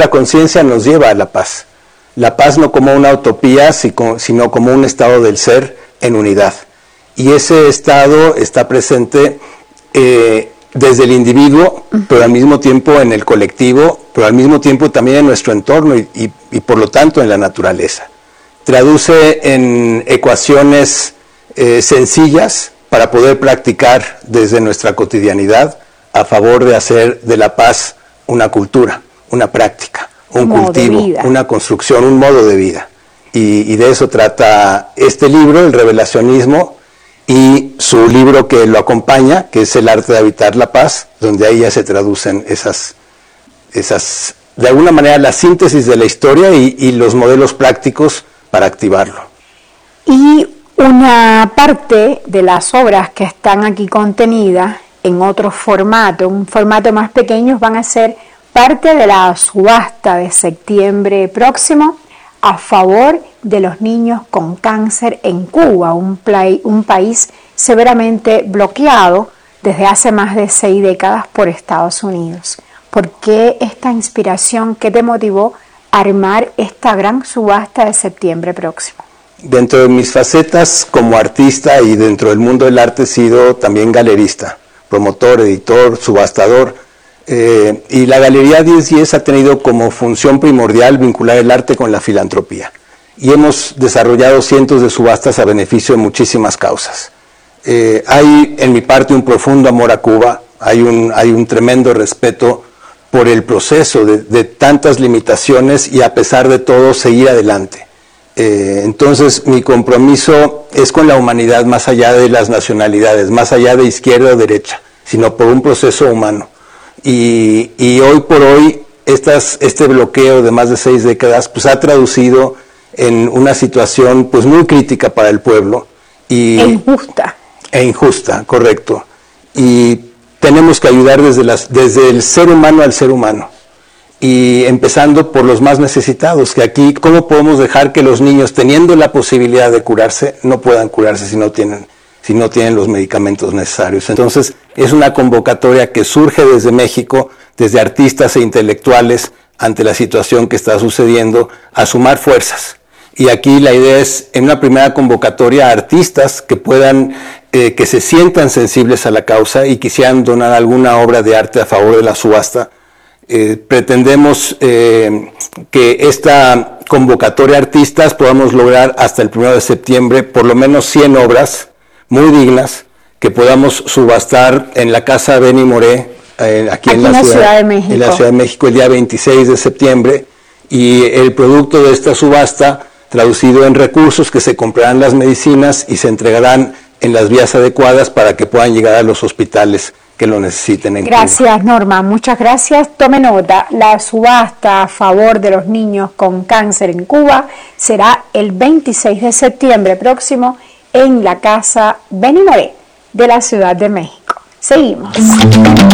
la conciencia nos lleva a la paz. La paz no como una utopía, sino como un estado del ser en unidad. Y ese estado está presente desde el individuo, pero al mismo tiempo en el colectivo, pero al mismo tiempo también en nuestro entorno y por lo tanto en la naturaleza. Traduce en ecuaciones sencillas para poder practicar desde nuestra cotidianidad a favor de hacer de la paz una cultura, una práctica, un cultivo, una construcción, un modo de vida. Y de eso trata este libro, El Revelacionismo, y su libro que lo acompaña, que es El Arte de Habitar la Paz, donde ahí ya se traducen esas de alguna manera la síntesis de la historia y los modelos prácticos para activarlo. Y una parte de las obras que están aquí contenidas en otro formato, un formato más pequeño, van a ser parte de la subasta de septiembre próximo a favor de los niños con cáncer en Cuba, un país severamente bloqueado desde hace más de 6 décadas por Estados Unidos. ¿Por qué esta inspiración? ¿Qué te motivó a armar esta gran subasta de septiembre próximo? Dentro de mis facetas como artista y dentro del mundo del arte he sido también galerista, promotor, editor, subastador. Y la Galería 1010 ha tenido como función primordial vincular el arte con la filantropía. Y hemos desarrollado cientos de subastas a beneficio de muchísimas causas. Hay en mi parte un profundo amor a Cuba, hay un tremendo respeto por el proceso de tantas limitaciones y a pesar de todo seguir adelante. Entonces mi compromiso es con la humanidad más allá de las nacionalidades, más allá de izquierda o derecha, sino por un proceso humano. Y hoy por hoy este bloqueo de más de 6 décadas pues ha traducido en una situación pues muy crítica para el pueblo. E injusta, correcto. Y tenemos que ayudar desde el ser humano al ser humano. Y empezando por los más necesitados, que aquí, ¿cómo podemos dejar que los niños, teniendo la posibilidad de curarse, no puedan curarse si no tienen los medicamentos necesarios? Entonces, es una convocatoria que surge desde México, desde artistas e intelectuales, ante la situación que está sucediendo, a sumar fuerzas. Y aquí la idea es, en una primera convocatoria, a artistas que puedan, que se sientan sensibles a la causa y quisieran donar alguna obra de arte a favor de la subasta. Pretendemos que esta convocatoria a artistas podamos lograr hasta el 1 de septiembre por lo menos 100 obras muy dignas que podamos subastar en la Casa Benny Moré, aquí en la Ciudad de México. En la Ciudad de México el día 26 de septiembre, y el producto de esta subasta traducido en recursos que se comprarán las medicinas y se entregarán en las vías adecuadas para que puedan llegar a los hospitales que lo necesiten en Cuba. Gracias, Norma, muchas gracias. Tome nota, la subasta a favor de los niños con cáncer en Cuba será el 26 de septiembre próximo en la Casa Benny Moré de la Ciudad de México. Seguimos.